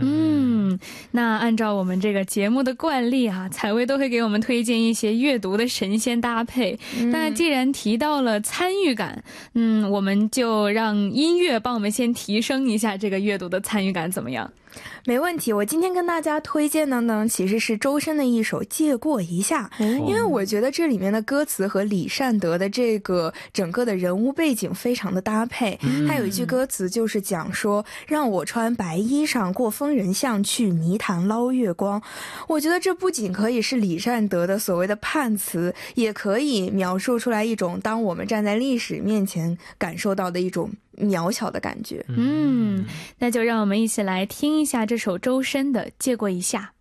那按照我们这个节目的惯例啊，采薇都会给我们推荐一些阅读的神仙搭配。那既然提到了参与感，我们就让音乐帮我们先提升一下这个阅读的参与感，怎么样？ 没问题，我今天跟大家推荐的呢，其实是周深的一首《借过一下》，因为我觉得这里面的歌词和李善德的这个整个的人物背景非常的搭配。还有一句歌词就是讲说，让我穿白衣裳过疯人巷去泥潭捞月光。我觉得这不仅可以是李善德的所谓的判词，也可以描述出来一种当我们站在历史面前感受到的一种渺小的感觉。 那就让我们一起来听一下这首周深的《借过一下》。